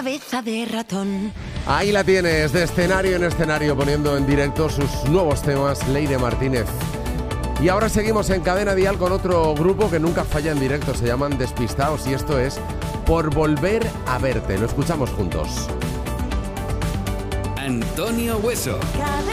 cabeza de ratón. Ahí la tienes, de escenario en escenario, poniendo en directo sus nuevos temas, Leire Martínez. Y ahora seguimos en Cadena Dial con otro grupo que nunca falla en directo, se llaman Despistaos, y esto es Por Volver a Verte. Lo escuchamos juntos. Antonio Hueso.